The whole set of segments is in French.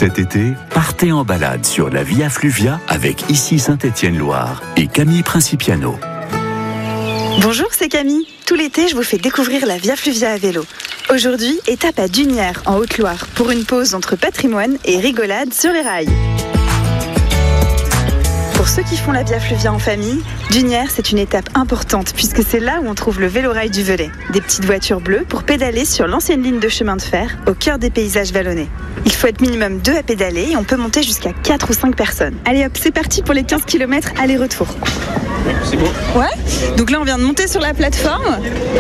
Cet été, partez en balade sur la Via Fluvia avec Ici Saint-Étienne-Loire et Camille Principiano. Bonjour, c'est Camille. Tout l'été, je vous fais découvrir la Via Fluvia à vélo. Aujourd'hui, étape à Dunières, en Haute-Loire, pour une pause entre patrimoine et rigolade sur les rails. Pour ceux qui font la Via Fluvia en famille, Dunières, c'est une étape importante puisque c'est là où on trouve le vélo-rail du Velay. Des petites voitures bleues pour pédaler sur l'ancienne ligne de chemin de fer au cœur des paysages vallonnés. Il faut être minimum 2 à pédaler et on peut monter jusqu'à 4 ou 5 personnes. Allez hop, c'est parti pour les 15 km aller-retour. C'est bon. Ouais, donc là on vient de monter sur la plateforme.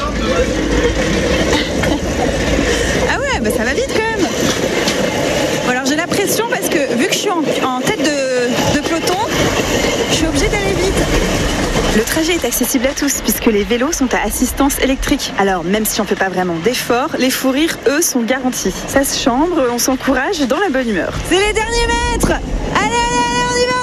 Ah ouais, bah ça va vite quand même. Bon, alors j'ai la pression parce que vu que je suis en tête de peloton, je suis obligée d'aller vite. Le trajet est accessible à tous puisque les vélos sont à assistance électrique. Alors même si on ne fait pas vraiment d'efforts, les fous rires, eux, sont garantis. Ça se chambre, on s'encourage dans la bonne humeur. C'est les derniers mètres. Allez, on y va.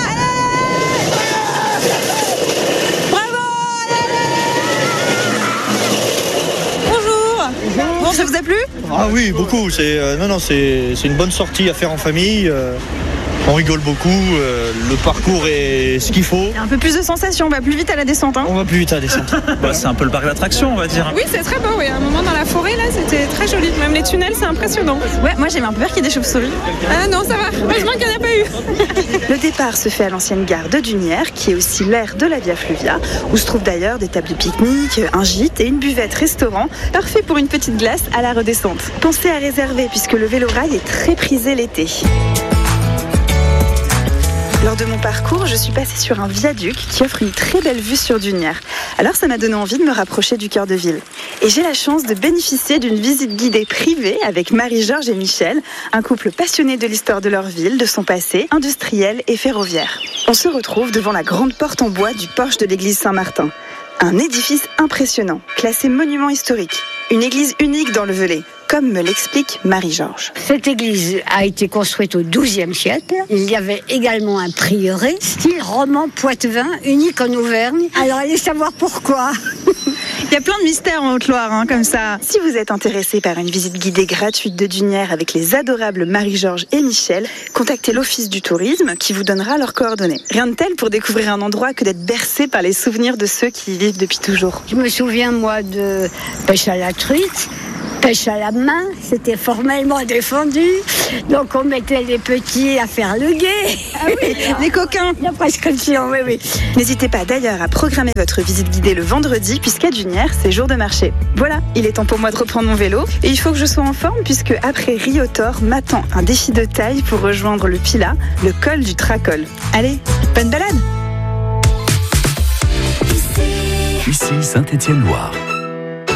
Bon, ça vous a plu ? Ah oui, beaucoup. C'est une bonne sortie à faire en famille. On rigole beaucoup. Le parcours est ce qu'il faut. Un peu plus de sensations, on va plus vite à la descente. On va plus vite à la descente. C'est un peu le parc d'attractions, on va dire. Oui, c'est très beau. Oui. À un moment dans la forêt, là, c'était très joli. Même les tunnels, c'est impressionnant. Ouais, moi j'avais un peu peur qu'il y ait des chauves-souris. Ah non, ça va. Heureusement qu'il n'y en a pas eu. Le départ se fait à l'ancienne gare de Dunières, qui est aussi l'aire de la Via Fluvia, où se trouvent d'ailleurs des tables de pique-nique, un gîte et une buvette-restaurant, parfait pour une petite glace à la redescente. Pensez à réserver puisque le vélo-rail est très prisé l'été. Lors de mon parcours, je suis passée sur un viaduc qui offre une très belle vue sur Dunières. Alors ça m'a donné envie de me rapprocher du cœur de ville. Et j'ai la chance de bénéficier d'une visite guidée privée avec Marie-Georges et Michel, un couple passionné de l'histoire de leur ville, de son passé, industriel et ferroviaire. On se retrouve devant la grande porte en bois du porche de l'église Saint-Martin. Un édifice impressionnant, classé monument historique. Une église unique dans le Velay, comme me l'explique Marie-Georges. Cette église a été construite au XIIe siècle. Il y avait également un prieuré, style roman poitevin, unique en Auvergne. Alors allez savoir pourquoi. Il y a plein de mystères en Haute-Loire, comme ça. Si vous êtes intéressé par une visite guidée gratuite de Dunières avec les adorables Marie-Georges et Michel, contactez l'Office du tourisme qui vous donnera leurs coordonnées. Rien de tel pour découvrir un endroit que d'être bercé par les souvenirs de ceux qui y vivent depuis toujours. Je me souviens, moi, de pêche à la truite. Pêche à la main, c'était formellement défendu. Donc on mettait les petits à faire le guet. Ah oui, les coquins. La prescription, oui. N'hésitez pas d'ailleurs à programmer votre visite guidée le vendredi, puisqu'à Dunières, c'est jour de marché. Voilà, il est temps pour moi de reprendre mon vélo. Et il faut que je sois en forme, puisque après Rio-Tor, m'attend un défi de taille pour rejoindre le Pilat, le col du Tracol. Allez, bonne balade. Ici Saint-Étienne-Loire.